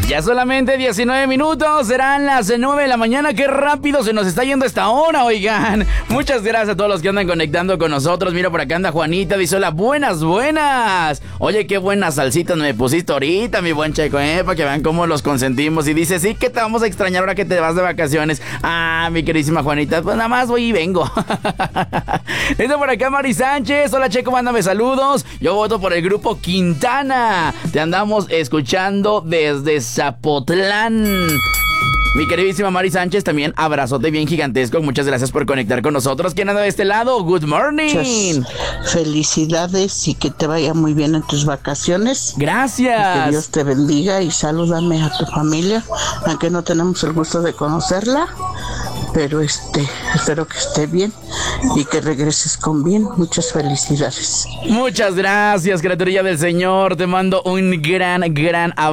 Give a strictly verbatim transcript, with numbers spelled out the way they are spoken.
Ya solamente diecinueve minutos, serán las nueve de la mañana. Qué rápido se nos está yendo esta hora, oigan. Muchas gracias a todos los que andan conectando con nosotros. Mira, por acá anda Juanita, dice hola, buenas, buenas. Oye, qué buenas salsitas me pusiste ahorita, mi buen Checo, eh, para que vean cómo los consentimos. Y dice, sí que te vamos a extrañar ahora que te vas de vacaciones. Ah, mi queridísima Juanita, pues nada más voy y vengo. Dice por acá Mari Sánchez, hola Checo, mándame saludos. Yo voto por el grupo Quintana. Te andamos escuchando desde Zapotlán. Mi queridísima Mari Sánchez, también abrazote bien gigantesco. Muchas gracias por conectar con nosotros. ¿Quién anda de este lado? Good morning. Muchas felicidades y que te vaya muy bien en tus vacaciones. Gracias. Que Dios te bendiga y salúdame a tu familia, aunque no tenemos el gusto de conocerla. Pero este, espero que esté bien y que regreses con bien. Muchas felicidades. Muchas gracias, criaturilla del Señor. Te mando un gran, gran abrazo.